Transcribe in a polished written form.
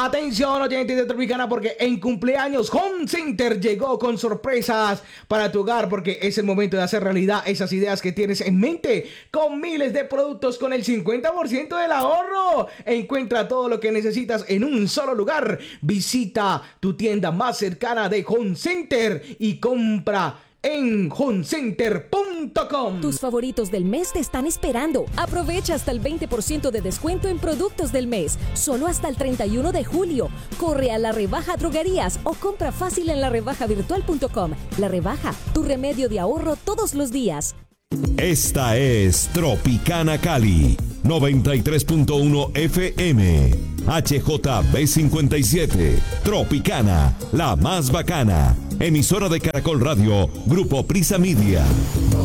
Atención, oyentes de Tropicana, porque en cumpleaños Home Center llegó con sorpresas para tu hogar, porque es el momento de hacer realidad esas ideas que tienes en mente, con miles de productos con el 50% del ahorro. Encuentra todo lo que necesitas en un solo lugar. Visita tu tienda más cercana de Home Center y compra en homecenter.com. Tus favoritos del mes te están esperando. Aprovecha hasta el 20% de descuento en productos del mes, solo hasta el 31 de julio. Corre a La Rebaja Droguerías o compra fácil en larebajavirtual.com. La Rebaja, tu remedio de ahorro todos los días. Esta es Tropicana Cali, 93.1 FM, HJB57, Tropicana, la más bacana, emisora de Caracol Radio, Grupo Prisa Media.